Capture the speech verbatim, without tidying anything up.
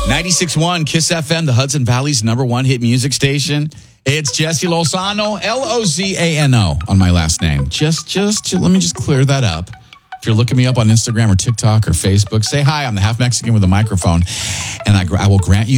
ninety-six point one Kiss F M, the Hudson Valley's number one hit music station. It's Jesse Lozano, L O Z A N O on my last name. Just, just, let me just clear that up. If you're looking me up on Instagram or TikTok or Facebook, say hi. I'm the half Mexican with a microphone, and I, I will grant you